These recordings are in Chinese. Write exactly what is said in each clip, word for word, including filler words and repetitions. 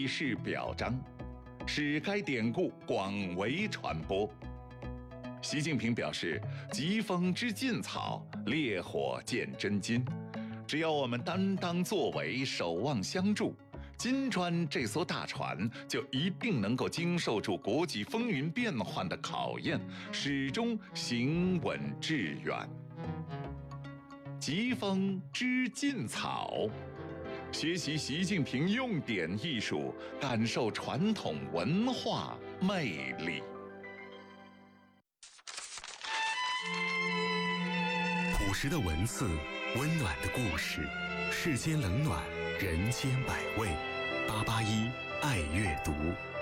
立誓表彰，使该典故广为传播。习近平表示，疾风知劲草，烈火见真金。只要我们担当作为，守望相助，金砖这艘大船就一定能够经受住国际风云变幻的考验，始终行稳致远。疾风知劲草，学习习近平用典艺术，感受传统文化魅力。 朴实的文字，温暖的故事，世间冷暖，人间百味。八八一爱阅读。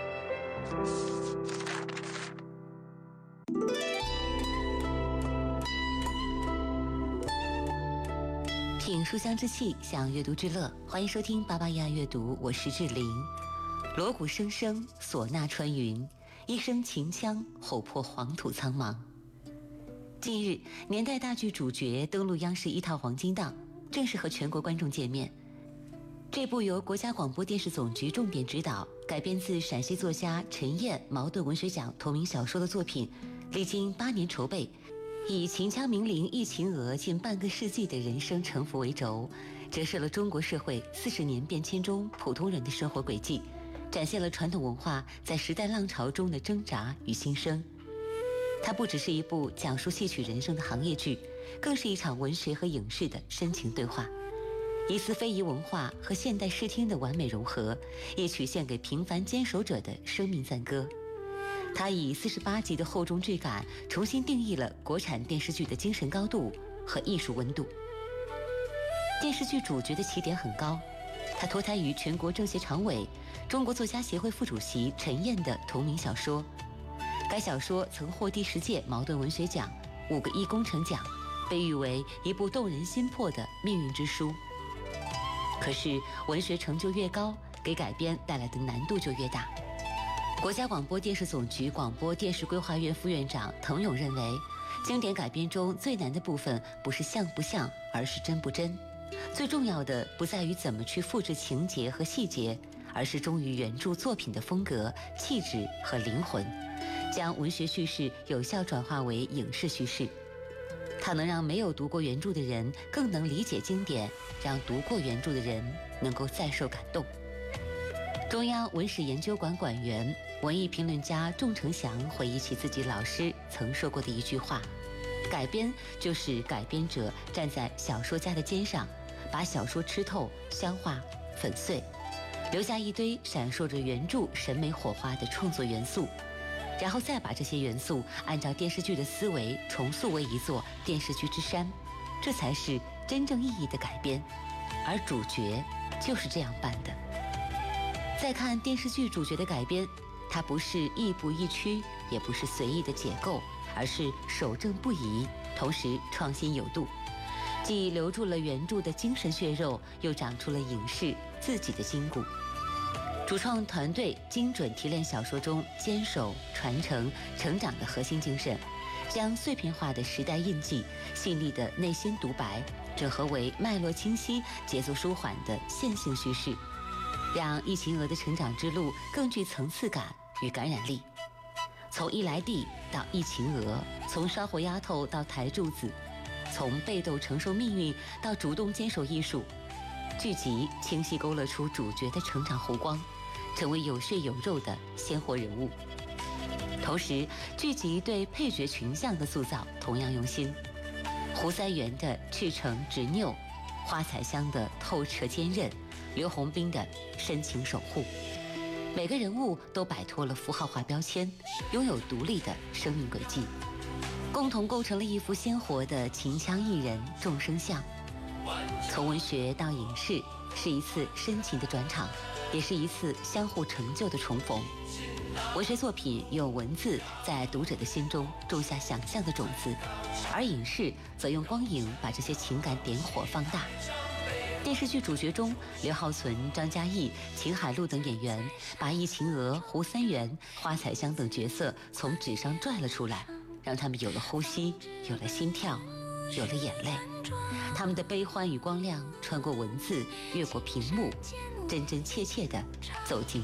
品书香之气，享阅读之乐，欢迎收听八八一爱阅读，我是志玲。锣鼓声声，唢呐穿云，一声秦腔，吼破黄土苍茫。近日，年代大剧主角登陆央视一套黄金档，正式和全国观众见面。这部由国家广播电视总局重点指导，改编自陕西作家陈燕茅盾文学奖同名小说的作品，历经八年筹备，以秦腔名伶易秦娥近半个世纪的人生沉浮为轴，折射了中国社会四十年变迁中普通人的生活轨迹，展现了传统文化在时代浪潮中的挣扎与新生。它不只是一部讲述戏曲人生的行业剧，更是一场文学和影视的深情对话，一次非遗文化和现代视听的完美融合，一曲献给平凡坚守者的生命赞歌。它以四十八集的厚重质感，重新定义了国产电视剧的精神高度和艺术温度。电视剧主角的起点很高，它脱胎于全国政协常委、中国作家协会副主席陈燕的同名小说。该小说曾获第十届茅盾文学奖、五个一工程奖，被誉为一部动人心魄的命运之书。可是文学成就越高，给改编带来的难度就越大。国家广播电视总局广播电视规划院副院长滕勇认为，经典改编中最难的部分不是像不像，而是真不真。最重要的不在于怎么去复制情节和细节，而是忠于原著作品的风格、气质和灵魂，将文学叙事有效转化为影视叙事。它能让没有读过原著的人更能理解经典，让读过原著的人能够再受感动。中央文史研究馆馆员、文艺评论家仲成祥回忆起自己老师曾说过的一句话：改编就是改编者站在小说家的肩上，把小说吃透、消化、粉碎，留下一堆闪烁着原著审美火花的创作元素，然后再把这些元素按照电视剧的思维重塑为一座电视剧之山，这才是真正意义的改编。而主角就是这样办的。再看电视剧主角的改编，它不是亦步亦趋，也不是随意的解构，而是守正不移，同时创新有度，既留住了原著的精神血肉，又长出了影视自己的筋骨。主创团队精准提炼小说中坚守、传承、成长的核心精神，将碎片化的时代印记、细腻的内心独白整合为脉络清晰、节奏舒缓的线性叙事，让易秦娥的成长之路更具层次感与感染力。从一来地到易秦娥，从烧火丫头到台柱子，从被动承受命运到主动坚守艺术，剧集清晰勾勒出主角的成长弧光，成为有血有肉的鲜活人物。同时，剧集对配角群像的塑造同样用心。胡三元的赤诚执拗，花彩香的透彻坚韧，刘洪斌的深情守护，每个人物都摆脱了符号化标签，拥有独立的生命轨迹，共同构成了一幅鲜活的秦腔艺人众生相。从文学到影视，是一次深情的转场，也是一次相互成就的重逢。文学作品用文字在读者的心中种下想象的种子，而影视则用光影把这些情感点火放大。电视剧主角中，刘浩存、张嘉译、秦海璐等演员把易秦娥、胡三元、花彩香等角色从纸上拽了出来，让他们有了呼吸，有了心跳，有了眼泪。他们的悲欢与光亮穿过文字，越过屏幕，真真切切地走进